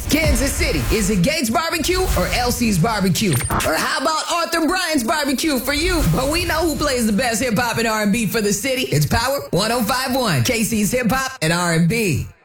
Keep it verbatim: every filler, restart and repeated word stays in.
Kansas City, is it Gates Barbecue or Elsie's Barbecue? Or how about Arthur Bryan's Barbecue for you? But we know who plays the best hip-hop and R and B for the city. It's Power one oh five point one, K C's Hip Hop and R and B.